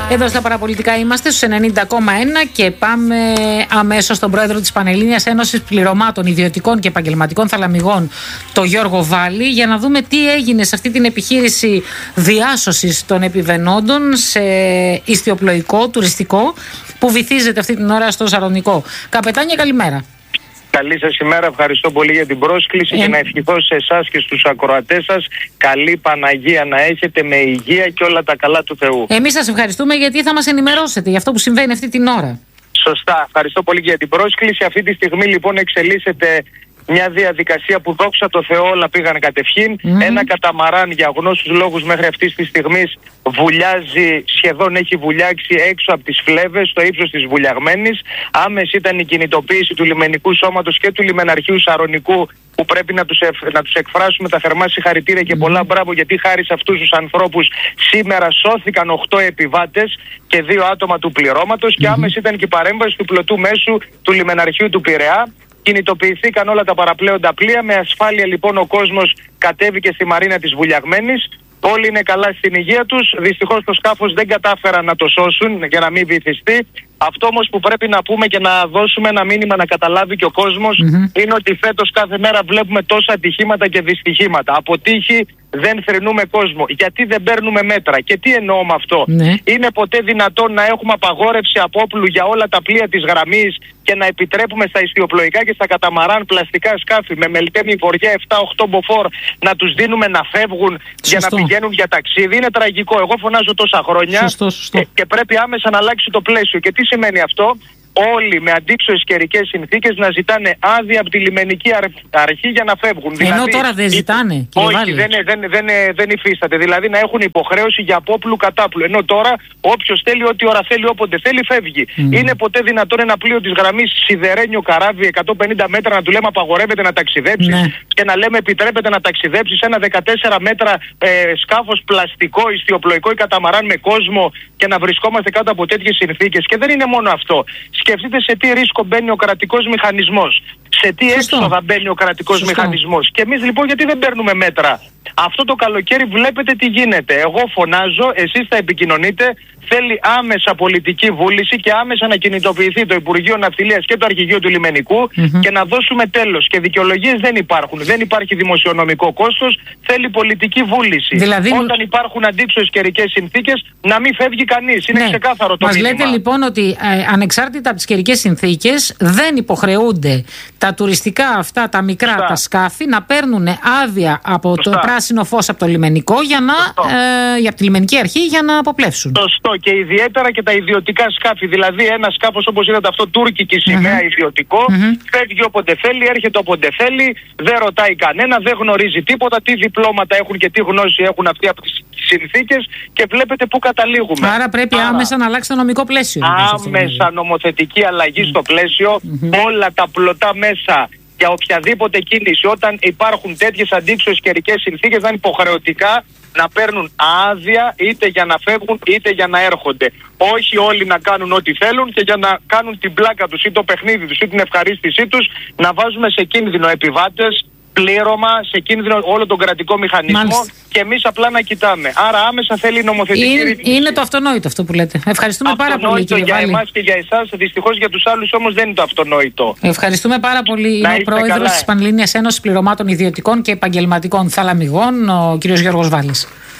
Εδώ στα παραπολιτικά είμαστε στους 90,1 και πάμε αμέσως στον πρόεδρο της Πανελλήνιας Ένωσης Πληρωμάτων Ιδιωτικών και Επαγγελματικών Θαλαμιγών, τον Γιώργο Βάλλη, για να δούμε τι έγινε σε αυτή την επιχείρηση διάσωσης των επιβαινόντων σε ιστιοπλοϊκό, τουριστικό, που βυθίζεται αυτή την ώρα στο Σαρονικό. Καπετάνια, καλημέρα. Καλή σας ημέρα, ευχαριστώ πολύ για την πρόσκληση και να ευχηθώ σε εσάς και στους ακροατές σας καλή Παναγία να έχετε, με υγεία και όλα τα καλά του Θεού. Εμείς σας ευχαριστούμε γιατί θα μας ενημερώσετε για αυτό που συμβαίνει αυτή την ώρα. Σωστά, ευχαριστώ πολύ για την πρόσκληση. Αυτή τη στιγμή λοιπόν εξελίσσεται μια διαδικασία που δόξα τω Θεώ όλα πήγαν κατευχήν. Ένα καταμαράν για γνώστους λόγους μέχρι αυτής της στιγμής βουλιάζει, σχεδόν έχει βουλιάξει έξω από τις φλέβες, στο ύψος της βουλιαγμένης. Άμεση ήταν η κινητοποίηση του λιμενικού σώματος και του λιμεναρχείου Σαρονικού, που πρέπει να τους εκφράσουμε τα θερμά συγχαρητήρια και πολλά μπράβο, γιατί χάρη σε αυτούς τους ανθρώπους σήμερα σώθηκαν 8 επιβάτες και 2 άτομα του πληρώματος. Και άμεση ήταν και η παρέμβαση του πλωτού μέσου του λιμεναρχείου του Πειραιά. Κινητοποιηθήκαν όλα τα παραπλέοντα πλοία. Με ασφάλεια λοιπόν ο κόσμος κατέβηκε στη μαρίνα της Βουλιαγμένης. Όλοι είναι καλά στην υγεία τους. Δυστυχώς το σκάφος δεν κατάφεραν να το σώσουν για να μην βυθιστεί. Αυτό όμως που πρέπει να πούμε και να δώσουμε ένα μήνυμα να καταλάβει και ο κόσμος είναι ότι φέτος κάθε μέρα βλέπουμε τόσα ατυχήματα και δυστυχήματα. Από τύχη δεν θρηνούμε κόσμο. Γιατί δεν παίρνουμε μέτρα? Και τι εννοώ με αυτό? Είναι ποτέ δυνατόν να έχουμε απαγόρευση απόπλου για όλα τα πλοία της γραμμής και να επιτρέπουμε στα ιστιοπλοϊκά και στα καταμαράν πλαστικά σκάφη με μελτέμι βοριά 7-8 μποφόρ να τους δίνουμε να φεύγουν για να πηγαίνουν για ταξίδι? Είναι τραγικό. Εγώ φωνάζω τόσα χρόνια και πρέπει άμεσα να αλλάξει το πλαίσιο. Και τι σημαίνει αυτό? Όλοι με αντίξωες καιρικές συνθήκες να ζητάνε άδεια από τη λιμενική αρχή για να φεύγουν. Ενώ δηλαδή, τώρα δεν ζητάνε. Όχι, δεν υφίσταται. Δηλαδή να έχουν υποχρέωση για απόπλου κατάπλου. Ενώ τώρα όποιος θέλει, ό,τι ώρα θέλει, όποτε θέλει, φεύγει. Είναι ποτέ δυνατόν ένα πλοίο της γραμμής σιδερένιο καράβι 150 μέτρα να του λέμε απαγορεύεται να ταξιδέψει και να λέμε επιτρέπεται να ταξιδέψει σε ένα 14 μέτρα σκάφος πλαστικό, ιστιοπλοϊκό ή καταμαράν με κόσμο και να βρισκόμαστε κάτω από τέτοιες συνθήκες? Και δεν είναι μόνο αυτό. Σκεφτείτε σε τι ρίσκο μπαίνει ο κρατικός μηχανισμός, σε τι έξοδα μπαίνει ο κρατικός μηχανισμός. Και εμείς λοιπόν γιατί δεν παίρνουμε μέτρα? Αυτό το καλοκαίρι βλέπετε τι γίνεται. Εγώ φωνάζω, εσείς θα επικοινωνείτε. Θέλει άμεσα πολιτική βούληση και άμεσα να κινητοποιηθεί το Υπουργείο Ναυτιλίας και το Αρχηγείο του Λιμενικού και να δώσουμε τέλος. Και δικαιολογίες δεν υπάρχουν. Δεν υπάρχει δημοσιονομικό κόστος. Θέλει πολιτική βούληση. Δηλαδή, όταν υπάρχουν αντίξωες καιρικές συνθήκες, να μην φεύγει κανείς. Είναι ξεκάθαρο το μήνυμα. Μας λέτε λοιπόν ότι ανεξάρτητα από τις καιρικές συνθήκες δεν υποχρεούνται τα τουριστικά αυτά τα μικρά τα σκάφη να παίρνουν άδεια από το πράσινο φως από το λιμενικό για τη λιμενική αρχή για να αποπλεύσουν. Σωστό. Και ιδιαίτερα και τα ιδιωτικά σκάφη. Δηλαδή, ένα σκάφος όπως είδατε αυτό, τουρκική σημαία, ιδιωτικό, φεύγει όποτε θέλει, έρχεται όποτε θέλει, δεν ρωτάει κανένα, δεν γνωρίζει τίποτα, τι διπλώματα έχουν και τι γνώση έχουν αυτοί από τις συνθήκες και βλέπετε πού καταλήγουμε. Άρα πρέπει άμεσα να αλλάξει το νομικό πλαίσιο. Άμεσα νομοθετική αλλαγή στο πλαίσιο, όλα τα πλωτά μέσα για οποιαδήποτε κίνηση, όταν υπάρχουν τέτοιες αντίξωες καιρικές συνθήκες, να είναι υποχρεωτικά να παίρνουν άδεια είτε για να φεύγουν είτε για να έρχονται. Όχι όλοι να κάνουν ό,τι θέλουν και για να κάνουν την πλάκα τους ή το παιχνίδι τους ή την ευχαρίστησή τους, να βάζουμε σε κίνδυνο επιβάτες, πλήρωμα, σε κίνδυνο όλο τον κρατικό μηχανισμό και εμείς απλά να κοιτάμε. Άρα άμεσα θέλει νομοθετική ρύθμιση. Είναι το αυτονόητο αυτό που λέτε. Ευχαριστούμε πάρα πολύ, κύριε Βάλλη. Για εμάς και για εσάς, δυστυχώς για τους άλλους όμως δεν είναι το αυτονόητο. Ευχαριστούμε πάρα πολύ. Είναι ο πρόεδρος της Πανελλήνιας Ένωσης Πληρωμάτων Ιδιωτικών και Επαγγελματικών Θαλαμιγών, ο κύριος Γιώργος Βάλλης.